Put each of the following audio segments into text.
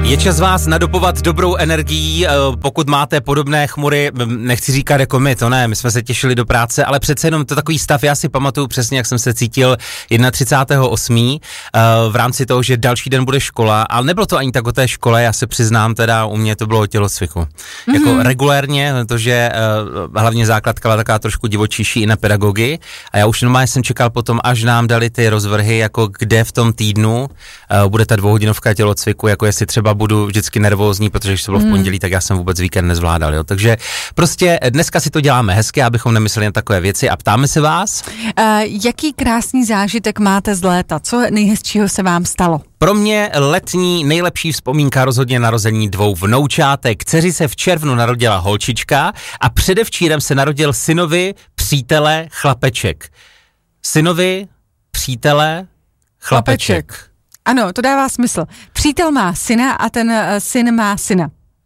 Je čas vás nadopovat dobrou energií, pokud máte podobné chmury, nechci říkat jako my jsme se těšili do práce, ale přece jenom to takový stav, já si pamatuju přesně, jak jsem se cítil 31.8. V rámci toho, že další den bude škola, ale nebylo to ani tak o té škole, já se přiznám, teda u mě to bylo o tělocviku. Jako regulérně, protože hlavně základka byla taková trošku divočíší i na pedagogy a já už normálně jsem čekal potom, až nám dali ty rozvrhy, jako kde v tom týdnu bude ta 2hodinovka tělocviku, jako jestli třeba budu vždycky nervózní, protože když to bylo v pondělí, tak já jsem vůbec víkend nezvládal, jo. Takže prostě dneska si to děláme hezky, abychom nemysleli na takové věci a ptáme se vás. Jaký krásný zážitek máte z léta? Co nejhezčího se vám stalo? Pro mě letní nejlepší vzpomínka rozhodně narození 2 vnoučátek. Dceři se v červnu narodila holčička a předevčírem se narodil synovi přítele chlapeček. Synovi přítele chlapeček. Ano, to dává smysl. Přítel má syna a ten syn má syna.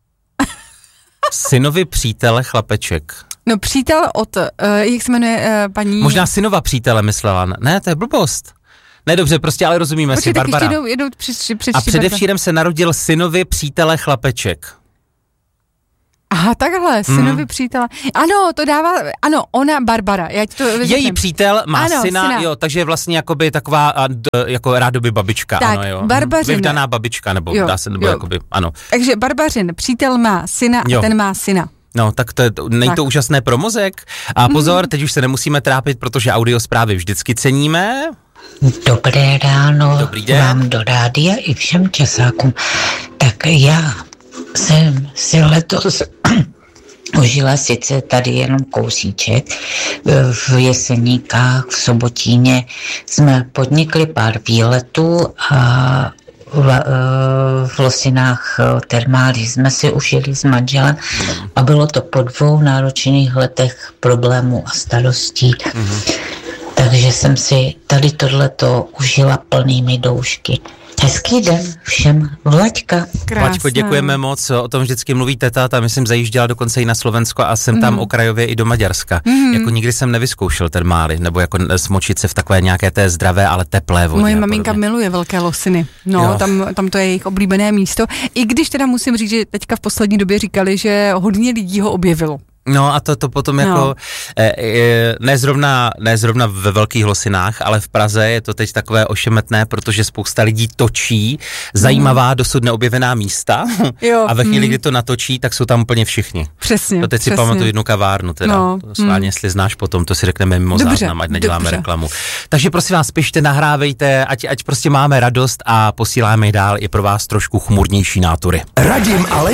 Synovi přítele chlapeček. No přítel od, jak se jmenuje paní... Možná synova přítele myslela, ne, to je blbost. Ne, dobře, prostě, ale rozumíme. Počkej, si, Barbara. Jednou A především se narodil synovi přítele chlapeček. Aha, takhle, synovi přítele. Ano, to dává, ano, ona Barbara. Já ti to její přítel má ano, syna, jo, takže vlastně jakoby taková jako rádoby babička, tak, ano, jo. Barbařin. Vyvdaná babička, nebo jo, dá se, nebo jakoby, ano. Takže Barbařin, přítel má syna a ten má syna. No, tak není to úžasné pro mozek. A pozor, teď už se nemusíme trápit, protože audiozprávy vždycky ceníme. Dobré ráno. Dobrý den. Vám do rádia i všem časákům. Tak já jsem si letos užila sice tady jenom kousíček. V Jeseníkách, v Sobotíně jsme podnikli pár výletů a v Losinách termály jsme si užili s manželem a bylo to po 2 náročných letech problémů a starostí. Takže jsem si tady tohleto užila plnými doušky. Hezký den všem, Vlaďka. Vlaďko, děkujeme moc, o tom vždycky mluví teta, ta myslím zajížděla dokonce i na Slovensko a jsem tam okrajově i do Maďarska. Jako nikdy jsem nevyzkoušel termály, nebo jako smočit se v takové nějaké té zdravé, ale teplé vodě. Moje maminka miluje Velké Losiny, no, tam to je jejich oblíbené místo, i když teda musím říct, že teďka v poslední době říkali, že hodně lidí ho objevilo. No a to potom jako, ne zrovna ve Velkých Losinách, ale v Praze je to teď takové ošemetné, protože spousta lidí točí zajímavá, dosud neobjevená místa a ve chvíli, kdy to natočí, tak jsou tam úplně všichni. Přesně. To teď si pamatuju jednu kavárnu, teda, sválně, jestli znáš potom, to si řekneme mimo záznam, ať neděláme reklamu. Takže prosím vás, pište, nahrávejte, ať prostě máme radost a posíláme dál i pro vás trošku chmurnější nátury. Radim a